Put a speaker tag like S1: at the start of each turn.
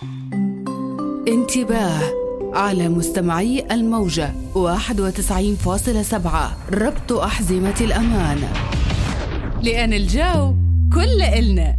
S1: انتباه على مستمعي الموجة 91.7، ربط أحزمة الأمان، لأن الجو كل إلنا.